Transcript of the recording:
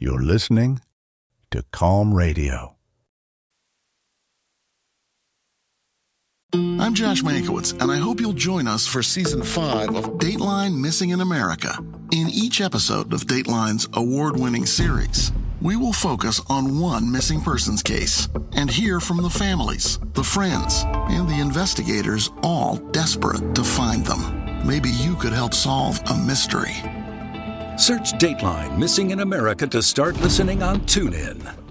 You're listening to Calm Radio. I'm Josh Mankiewicz, and I hope you'll join us for Season 5 of Dateline Missing in America. In each episode of Dateline's award-winning series, we will focus on one missing persons case and hear from the families, the friends, and the investigators, all desperate to find them. Maybe you could help solve a mystery. Search Dateline Missing in America to start listening on TuneIn.